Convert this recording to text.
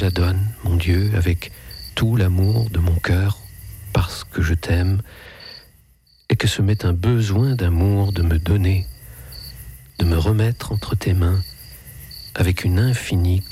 la donne, mon Dieu, avec tout l'amour de mon cœur, parce que je t'aime, et que se met un besoin d'amour de me donner, de me remettre entre tes mains, avec une infinie